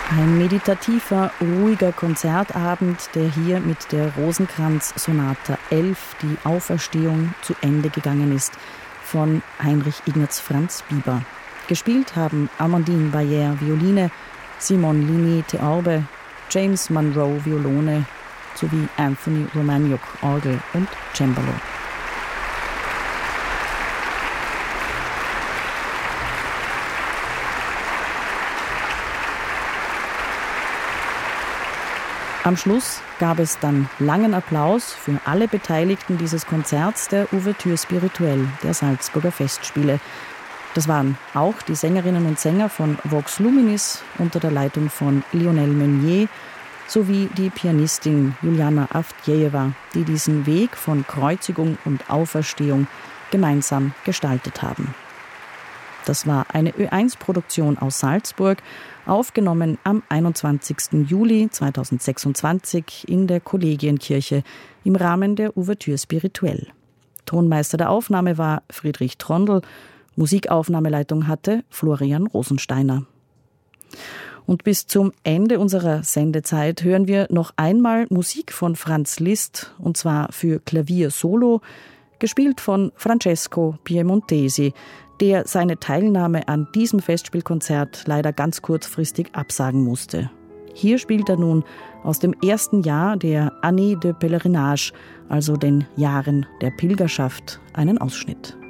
Ein meditativer, ruhiger Konzertabend, der hier mit der Rosenkranz-Sonata 11, die Auferstehung, zu Ende gegangen ist, von Heinrich Ignaz Franz Bieber. Gespielt haben Amandine Bayer Violine, Simon Lini Theorbe, James Monroe Violone sowie Anthony Romaniuk Orgel und Cembalo. Am Schluss gab es dann langen Applaus für alle Beteiligten dieses Konzerts der Ouverture Spirituelle der Salzburger Festspiele. Das waren auch die Sängerinnen und Sänger von Vox Luminis unter der Leitung von Lionel Meunier sowie die Pianistin Juliana Avdjejewa, die diesen Weg von Kreuzigung und Auferstehung gemeinsam gestaltet haben. Das war eine Ö1-Produktion aus Salzburg, aufgenommen am 21. Juli 2026 in der Kollegienkirche im Rahmen der Ouverture Spirituelle. Tonmeister der Aufnahme war Friedrich Trondl, Musikaufnahmeleitung hatte Florian Rosensteiner. Und bis zum Ende unserer Sendezeit hören wir noch einmal Musik von Franz Liszt, und zwar für Klavier Solo, gespielt von Francesco Piemontesi, der seine Teilnahme an diesem Festspielkonzert leider ganz kurzfristig absagen musste. Hier spielt er nun aus dem ersten Jahr der Année de Pèlerinage, also den Jahren der Pilgerschaft, einen Ausschnitt.